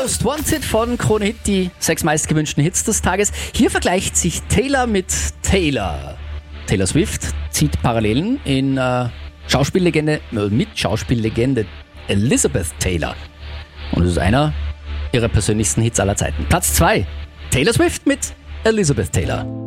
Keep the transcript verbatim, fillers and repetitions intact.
Most Wanted von Krone Hit, die sechs meistgewünschten Hits des Tages. Hier vergleicht sich Taylor mit Taylor. Taylor Swift zieht Parallelen in äh, Schauspiellegende, äh, mit Schauspiellegende Elizabeth Taylor. Und es ist einer ihrer persönlichsten Hits aller Zeiten. Platz zwei, Taylor Swift mit Elizabeth Taylor.